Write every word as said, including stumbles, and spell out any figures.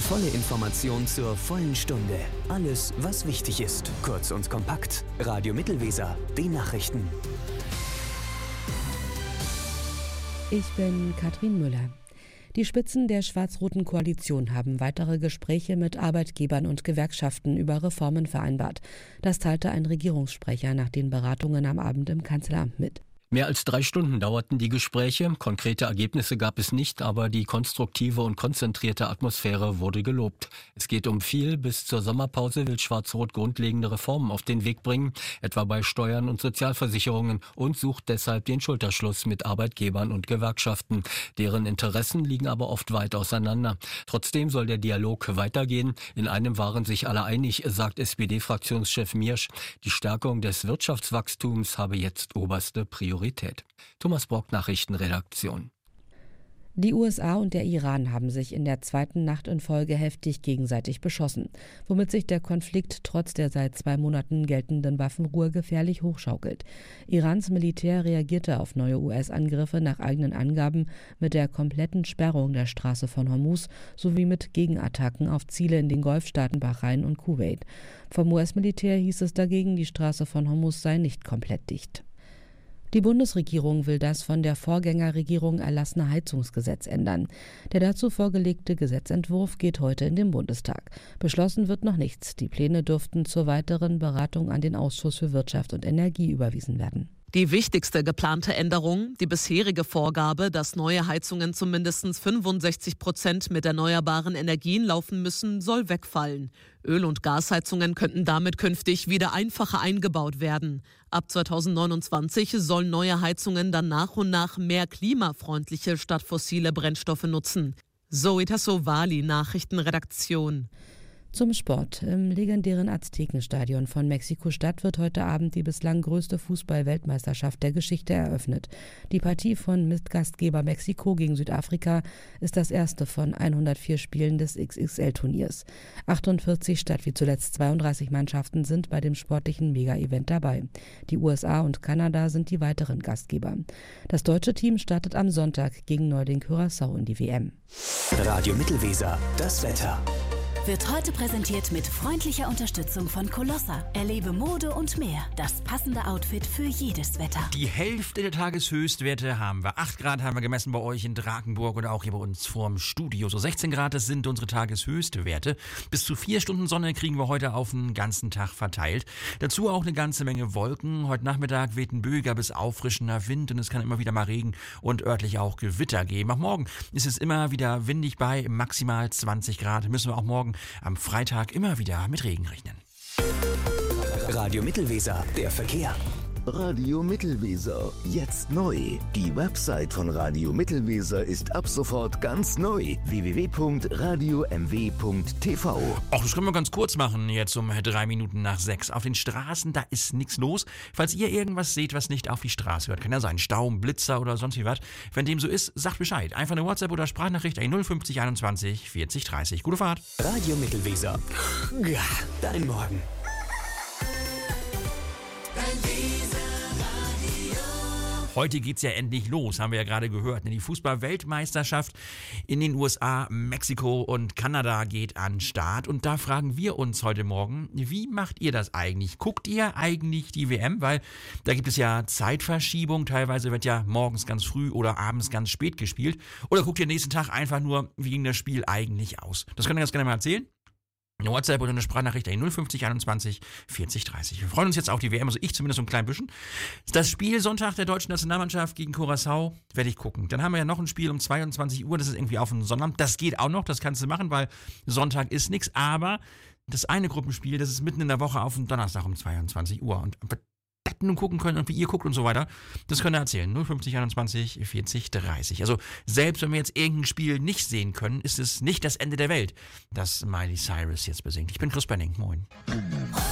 Volle Information zur vollen Stunde. Alles, was wichtig ist. Kurz und kompakt. Radio Mittelweser. Die Nachrichten. Ich bin Katrin Müller. Die Spitzen der schwarz-roten Koalition haben weitere Gespräche mit Arbeitgebern und Gewerkschaften über Reformen vereinbart. Das teilte ein Regierungssprecher nach den Beratungen am Abend im Kanzleramt mit. Mehr als drei Stunden dauerten die Gespräche. Konkrete Ergebnisse gab es nicht, aber die konstruktive und konzentrierte Atmosphäre wurde gelobt. Es geht um viel. Bis zur Sommerpause will Schwarz-Rot grundlegende Reformen auf den Weg bringen, etwa bei Steuern und Sozialversicherungen, und sucht deshalb den Schulterschluss mit Arbeitgebern und Gewerkschaften. Deren Interessen liegen aber oft weit auseinander. Trotzdem soll der Dialog weitergehen. In einem waren sich alle einig, sagt S P D-Fraktionschef Miersch. Die Stärkung des Wirtschaftswachstums habe jetzt oberste Priorität. Thomas Brock, Nachrichtenredaktion. Die U S A und der Iran haben sich in der zweiten Nacht in Folge heftig gegenseitig beschossen, womit sich der Konflikt trotz der seit zwei Monaten geltenden Waffenruhe gefährlich hochschaukelt. Irans Militär reagierte auf neue U S-Angriffe nach eigenen Angaben mit der kompletten Sperrung der Straße von Hormuz sowie mit Gegenattacken auf Ziele in den Golfstaaten Bahrain und Kuwait. Vom U S-Militär hieß es dagegen, die Straße von Hormuz sei nicht komplett dicht. Die Bundesregierung will das von der Vorgängerregierung erlassene Heizungsgesetz ändern. Der dazu vorgelegte Gesetzentwurf geht heute in den Bundestag. Beschlossen wird noch nichts. Die Pläne dürften zur weiteren Beratung an den Ausschuss für Wirtschaft und Energie überwiesen werden. Die wichtigste geplante Änderung, die bisherige Vorgabe, dass neue Heizungen zu mindestens fünfundsechzig Prozent mit erneuerbaren Energien laufen müssen, soll wegfallen. Öl- und Gasheizungen könnten damit künftig wieder einfacher eingebaut werden. Ab zweitausendneunundzwanzig sollen neue Heizungen dann nach und nach mehr klimafreundliche statt fossile Brennstoffe nutzen. Zoe Tassovali, Nachrichtenredaktion. Zum Sport. Im legendären Aztekenstadion von Mexiko-Stadt wird heute Abend die bislang größte Fußball-Weltmeisterschaft der Geschichte eröffnet. Die Partie von Mitgastgeber Mexiko gegen Südafrika ist das erste von hundertvier Spielen des X X L-Turniers. achtundvierzig statt wie zuletzt zweiunddreißig Mannschaften sind bei dem sportlichen Mega-Event dabei. Die U S A und Kanada sind die weiteren Gastgeber. Das deutsche Team startet am Sonntag gegen Neuling Curaçao in die W M. Radio Mittelweser. Das Wetter. Wird heute präsentiert mit freundlicher Unterstützung von Colossa. Erlebe Mode und mehr. Das passende Outfit für jedes Wetter. Die Hälfte der Tageshöchstwerte haben wir. acht Grad haben wir gemessen bei euch in Drakenburg oder auch hier bei uns vorm Studio. So sechzehn Grad, das sind unsere Tageshöchstwerte. Bis zu vier Stunden Sonne kriegen wir heute auf den ganzen Tag verteilt. Dazu auch eine ganze Menge Wolken. Heute Nachmittag weht ein böiger bis auffrischender Wind und es kann immer wieder mal Regen und örtlich auch Gewitter geben. Auch morgen ist es immer wieder windig bei maximal zwanzig Grad. Müssen wir auch morgen am Freitag immer wieder mit Regen rechnen. Radio Mittelweser, der Verkehr. Radio Mittelweser, jetzt neu. Die Website von Radio Mittelweser ist ab sofort ganz neu. w w w punkt radio m w punkt t v. Ach, das können wir ganz kurz machen, jetzt um drei Minuten nach sechs. Auf den Straßen, da ist nichts los. Falls ihr irgendwas seht, was nicht auf die Straße hört, kann ja sein, Stau, Blitzer oder sonst wie was. Wenn dem so ist, sagt Bescheid. Einfach eine WhatsApp oder Sprachnachricht an null fünfzig einundzwanzig vierzig dreißig. Gute Fahrt. Radio Mittelweser. Ja, dein Morgen. Heute geht's ja endlich los, haben wir ja gerade gehört. Die Fußball-Weltmeisterschaft in den U S A, Mexiko und Kanada geht an den Start. Und da fragen wir uns heute Morgen, wie macht ihr das eigentlich? Guckt ihr eigentlich die W M? Weil da gibt es ja Zeitverschiebung. Teilweise wird ja morgens ganz früh oder abends ganz spät gespielt. Oder guckt ihr nächsten Tag einfach nur, wie ging das Spiel eigentlich aus? Das könnt ihr ganz gerne mal erzählen. Eine WhatsApp oder eine Sprachnachricht an null fünfzig einundzwanzig vierzig dreißig. Wir freuen uns jetzt auf die W M, also ich zumindest so ein klein bisschen. Das Spiel Sonntag der deutschen Nationalmannschaft gegen Curaçao werde ich gucken. Dann haben wir ja noch ein Spiel um zweiundzwanzig Uhr, das ist irgendwie auf dem Sonnabend. Das geht auch noch, das kannst du machen, weil Sonntag ist nichts. Aber das eine Gruppenspiel, das ist mitten in der Woche auf dem Donnerstag um zweiundzwanzig Uhr. Und das nun gucken können und wie ihr guckt und so weiter, das könnt ihr erzählen. null fünfzig einundzwanzig vierzig dreißig. Also selbst wenn wir jetzt irgendein Spiel nicht sehen können, ist es nicht das Ende der Welt, das Miley Cyrus jetzt besingt. Ich bin Chris Benning. Moin.